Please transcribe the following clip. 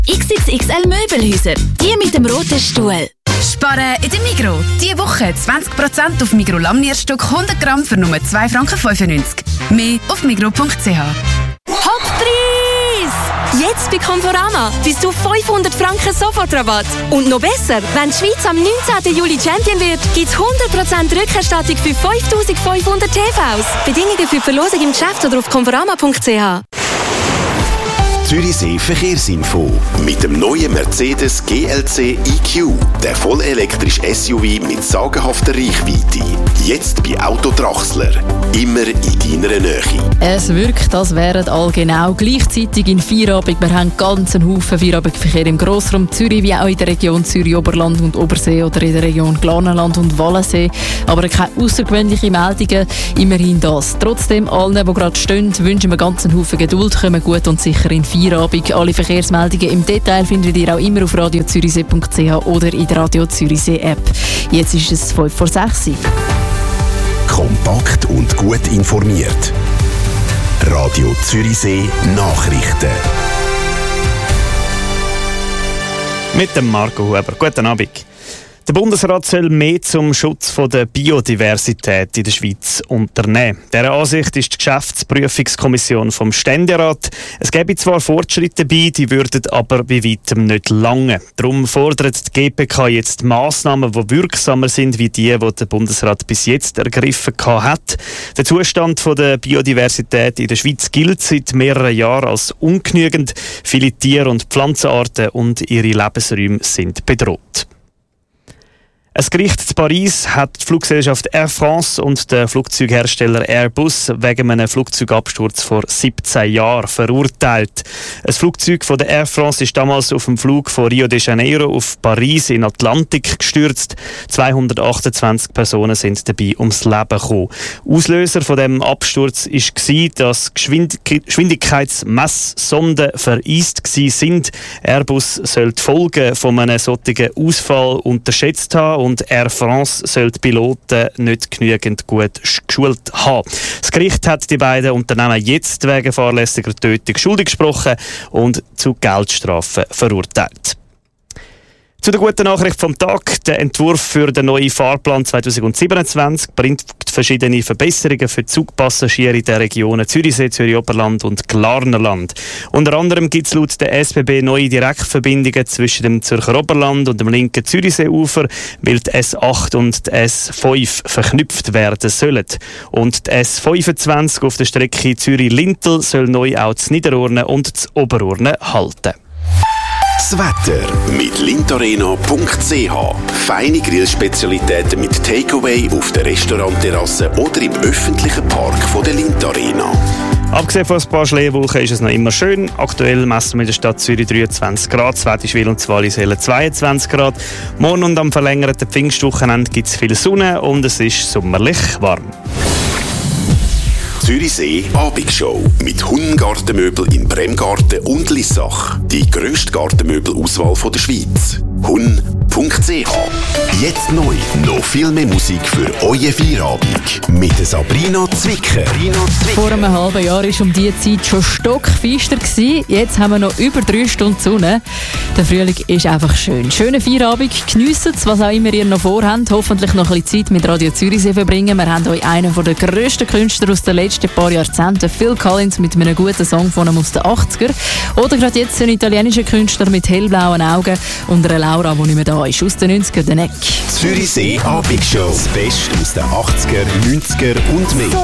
XXXL Möbelhäuser, die mit dem roten Stuhl. Sparen in der Migros. Diese Woche 20% auf Migros Lamnierstock 100 Gramm für nur 2,95 Franken. Mehr auf migros.ch. Hochpreis! Jetzt bei Conforama bis zu 500 Franken Sofortrabatt. Und noch besser, wenn die Schweiz am 19. Juli Champion wird, gibt es 100% Rückerstattung für 5500 TVs. Bedingungen für die Verlosung im Geschäft oder auf conforama.ch. Zürichsee Verkehrsinfo. Mit dem neuen Mercedes GLC EQ. Der vollelektrische SUV mit sagenhafter Reichweite. Jetzt bei Autodrachsler. Immer in deiner Nähe. Es wirkt, als wären alle genau gleichzeitig in Feierabend. Wir haben ganz einen Haufen Feierabendverkehr im Grossraum Zürich, wie auch in der Region Zürich-Oberland und Obersee oder in der Region Glarnerland und Wallensee. Aber keine außergewöhnlichen Meldungen, immerhin das. Trotzdem, allen, die gerade stehen, wünschen wir ganz einen Haufen Geduld, kommen gut und sicher in Feierabend. Alle Verkehrsmeldungen im Detail findet ihr auch immer auf radiozürichsee.ch oder in der Radio Zürichsee App. Jetzt ist es 5:06. Kompakt und gut informiert. Radio Zürichsee Nachrichten. Mit dem Marco Huber. Guten Abend. Der Bundesrat soll mehr zum Schutz der Biodiversität in der Schweiz unternehmen. Dieser Ansicht ist die Geschäftsprüfungskommission vom Ständerat. Es gäbe zwar Fortschritte dabei, die würden aber bei weitem nicht lange. Darum fordert die GPK jetzt Massnahmen, die wirksamer sind wie die der Bundesrat bis jetzt ergriffen hat. Der Zustand der Biodiversität in der Schweiz gilt seit mehreren Jahren als ungenügend. Viele Tier- und Pflanzenarten und ihre Lebensräume sind bedroht. Ein Gericht in Paris hat die Fluggesellschaft Air France und den Flugzeughersteller Airbus wegen einem Flugzeugabsturz vor 17 Jahren verurteilt. Ein Flugzeug von der Air France ist damals auf dem Flug von Rio de Janeiro auf Paris in den Atlantik gestürzt. 228 Personen sind dabei ums Leben gekommen. Auslöser von dem Absturz war, dass Geschwindigkeitsmesssonden vereist sind. Airbus soll die Folgen von einem solchen Ausfall unterschätzt haben und Air France soll die Piloten nicht genügend gut geschult haben. Das Gericht hat die beiden Unternehmen jetzt wegen fahrlässiger Tötung schuldig gesprochen und zu Geldstrafen verurteilt. Zu der guten Nachricht vom Tag. Der Entwurf für den neuen Fahrplan 2027 bringt verschiedene Verbesserungen für Zugpassagiere in den Regionen Zürichsee, Zürich-Oberland und Glarnerland. Unter anderem gibt es laut der SBB neue Direktverbindungen zwischen dem Zürcher Oberland und dem linken Zürichseeufer, weil die S8 und die S5 verknüpft werden sollen. Und die S25 auf der Strecke Zürich-Lintel soll neu auch zu Niederurne und zu Oberurne halten. Das Wetter mit lintarena.ch. Feine Grillspezialitäten mit Takeaway auf der Restaurantterrasse oder im öffentlichen Park von der Lintarena. Abgesehen von ein paar Schneewolken ist es noch immer schön. Aktuell messen wir in der Stadt Zürich 23 Grad, Zwetischwil und Wallisellen 22 Grad. Morgen und am verlängerten Pfingstwochenende gibt es viel Sonne und es ist sommerlich warm. Zürichsee Abendshow mit Hun-Gartenmöbel in Bremgarten und Lissach. Die grösste Gartenmöbelauswahl der Schweiz. hun.ch. Jetzt neu. Noch viel mehr Musik für euer Feierabend. Mit Sabrina Zwicker. Vor einem halben Jahr war um diese Zeit schon stockfeister gewesen. Jetzt haben wir noch über 3 Stunden Sonne. Der Frühling ist einfach schön. Schönen Feierabend. Geniessen es, was auch immer ihr noch vorhabt. Hoffentlich noch ein bisschen Zeit mit Radio Zürichsee verbringen. Wir haben euch einen der grössten Künstler aus den letzten paar Jahrzehnten, Phil Collins, mit einem guten Song von ihm aus den 80er. Oder gerade jetzt ein italienischer Künstler mit hellblauen Augen und einer Laura, die nicht mehr da ist, aus den 90er, der Neck. Zürichsee Abendshow. Das Beste aus den 80er, 90er und mehr.